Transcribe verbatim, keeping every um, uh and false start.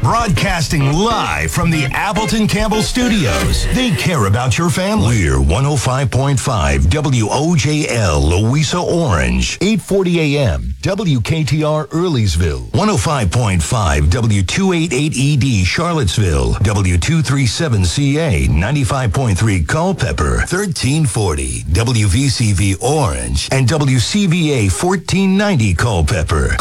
Broadcasting live from the Appleton Campbell Studios. They care about your family. We're one oh five point five W O J L, Louisa Orange. eight forty a.m. W K T R Earlysville. one oh five point five W two eighty-eight E D Charlottesville. W two thirty-seven C A. ninety-five point three Culpeper. thirteen forty W V C V Orange. And W C V A fourteen ninety Culpeper.